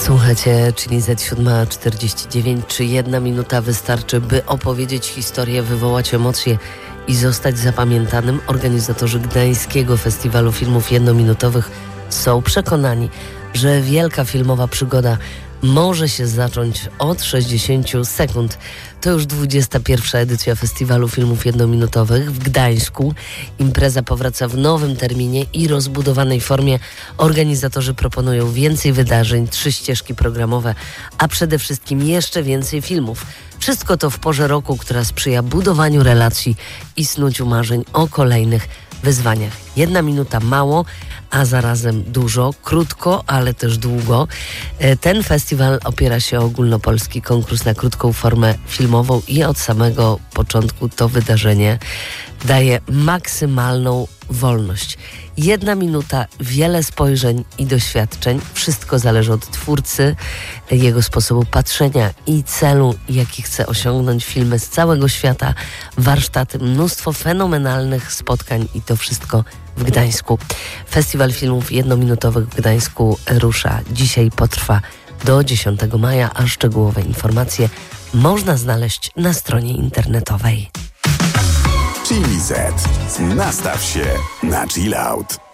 Słuchajcie, czyli Z7:49. Czy 1 minuta wystarczy, by opowiedzieć historię, wywołać emocje i zostać zapamiętanym? Organizatorzy Gdańskiego Festiwalu Filmów Jednominutowych są przekonani, że wielka filmowa przygoda może się zacząć od 60 sekund. To już 21. edycja Festiwalu Filmów Jednominutowych w Gdańsku. Impreza powraca w nowym terminie i rozbudowanej formie. Organizatorzy proponują więcej wydarzeń, 3 ścieżki programowe, a przede wszystkim jeszcze więcej filmów. Wszystko to w porze roku, która sprzyja budowaniu relacji i snuciu marzeń o kolejnych wyzwaniach. 1 minuta mało, a zarazem dużo, krótko, ale też długo. Ten festiwal opiera się o ogólnopolski konkurs na krótką formę filmową i od samego początku to wydarzenie daje maksymalną wolność. 1 minuta, wiele spojrzeń i doświadczeń. Wszystko zależy od twórcy, jego sposobu patrzenia i celu, jaki chce osiągnąć. Filmy z całego świata, warsztaty, mnóstwo fenomenalnych spotkań i to wszystko w Gdańsku. Festiwal Filmów Jednominutowych w Gdańsku rusza dzisiaj, potrwa do 10 maja, a szczegółowe informacje można znaleźć na stronie internetowej. Chili Z. Nastaw się na chill out.